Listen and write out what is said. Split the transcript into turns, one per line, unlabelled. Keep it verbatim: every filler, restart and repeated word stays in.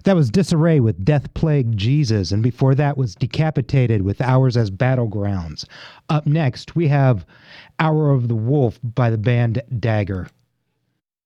That was Disarray with Death Plague Jesus, and before that was Decapitated with Ours as Battlegrounds. Up next, we have Hour of the Wolf by the band Dagger.